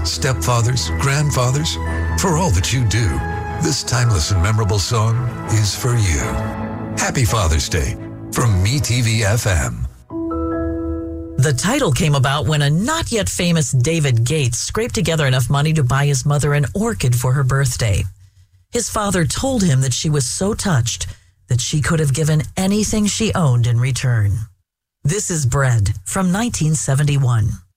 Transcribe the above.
stepfathers, grandfathers, for all that you do, this timeless and memorable song is for you. Happy Father's Day from MeTV FM. The title came about when a not yet famous David Gates scraped together enough money to buy his mother an orchid for her birthday. His father told him that she was so touched that she could have given anything she owned in return. This is Bread from 1971.